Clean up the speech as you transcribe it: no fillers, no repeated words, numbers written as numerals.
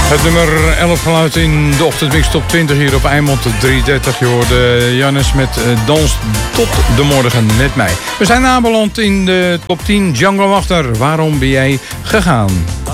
Het nummer 11 geluid in de ochtendmix top 20 hier op Eimond 330. Je hoorde Jannes met Dans tot de morgen met mij. We zijn aanbeland in de top 10. Django Wachter, waarom ben jij gegaan?